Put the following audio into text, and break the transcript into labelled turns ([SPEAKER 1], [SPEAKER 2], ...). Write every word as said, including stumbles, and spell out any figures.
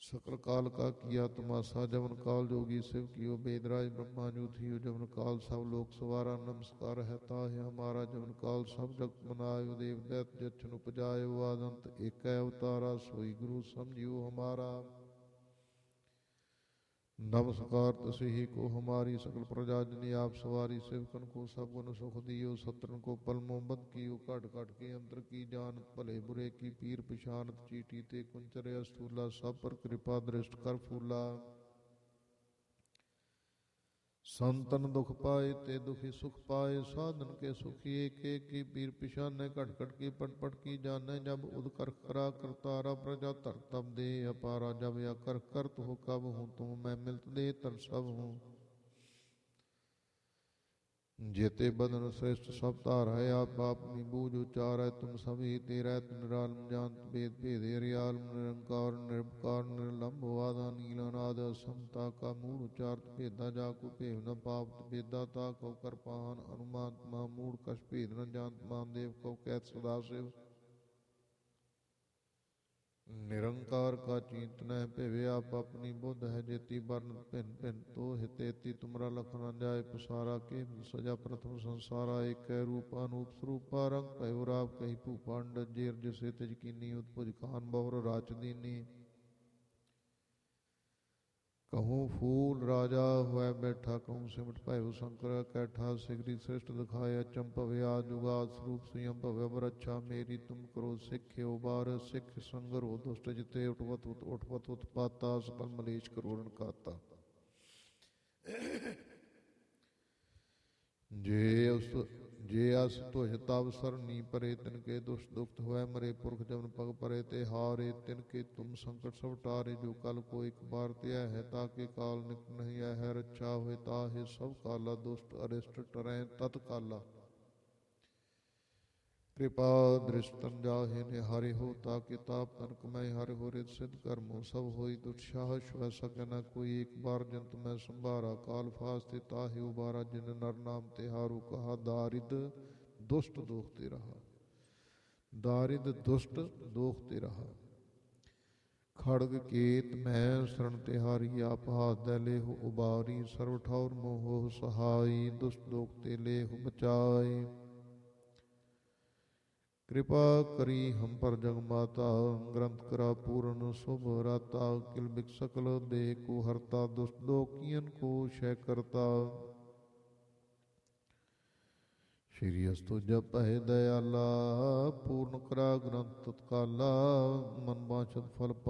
[SPEAKER 1] सकल काल का किया तमाशा, जवन काल जोगी शिव कियो बेदराज ब्रह्मा जू थियो, जवन काल सब लोक सवारा नमस्कार है ताहि हमारा, जवन काल सब जगत बनायो देव दैत जछन उपजायो, आदंत एक अवतारा सोई गुरु समझियो हमारा। नमस्कार तस्ही को हमारी सकल प्रजा जनी आप सवारी, सेवकन को सब गुण सुख दियो, सत्रन को पल मोहब्बत कियो, घट घट के अंतर की जान, भले बुरे की पीर पिछानत, चीटी ते कुंचरे अस्तूला, सब पर कृपा दृष्ट कर फूला। संतन दुख पाए ते दुखी सुख पाए, साधन के सुखी एक एक की पीर पिछाने, घट घट की पट पट की जाने, जब उद कर करा करतारा, प्रजा तर तब दे अपारा, जब या कर करत हो कब हूँ, तुम मैं मिलत दे तर सब हूँ। जेते बदन श्रेष्ठ सब तार है, आप अपनी बूझ उचार है, तुम सभी तेरा निरालम जानत वेद भेद हरियाल, निरंकार निरपकार निर्लंब वादा नीलनाद, समता का मूल उचारत भेदा, जाको भेद न पावत भेदा, ता कौ कर पाहन अनुमान मा, मूल कश भेद न जानत मान, देव कौ कैत सदा शिव। निरंकार का चिंतन है भिवे, आप अपनी बुद्ध है जेती वर्ण भिन्न भिन्न, तो हितेती तुमरा लखन जाय पसारा, के सजा प्रथम संसारा, एक रूप अनूप स्वरूपा, रंग भयो राव कही भूपांड, जेर जिसे तिज कीनी उत्पुज खान बौर राच दीनी। कहूँ फूल राजा हुआ बैठा, कहूँ सिमट भयो शंकर कैठा, सिगरी श्रेष्ठ दिखाया चंपव जुगाद, स्वरूप स्वयं भव्य अच्छा, मेरी तुम करो सिख उबार, सिख संगर हो दुष्ट जिते, उठवत उत उठवत उत्पाता, सकल मलेश करोड़न काता। जे उस जे अस तुझ तब सरनी परे, तिनके दुष्ट दुखत हुए मरे, पुरख जमन पग परे ते हारे, तिनके तुम संकट सब टारे, जो कल को एक बार त्या है, ताके काल निक नहीं है, रक्षा हुए ताहे सब काला, दुष्ट अरिष्ट टरें तत्काला। कृपा दृष्टन जाहे निहारे हो, ताके ताप तनक मैं हर हो, रित सिद्ध कर्मो सब होई, दुष्साह श्व सके न कोई, एक बार जंत मैं संभारा, काल फास्ते ताहि उबारा, जिन नर नाम तिहारू, कहा दारिद दुष्ट दोखते रहा, दारिद दुष्ट दोखते रहा। खड़ग केत मैं शरण तिहारी, आप हाथ दे लेहु उबारी, सर्व ठौर मोह सहाई, दुष्ट दोखते लेहु बचाई। कृपा करी हम पर जग माता, ग्रंथ करा पूर्ण शुभ राता, किल बिक सकल दे को हरता, दुष्ट दोखियन को क्षय करता। श्री अस्तु जप है दयाला, पूर्ण करा ग्रंथ तत्काला, मन वांछत फल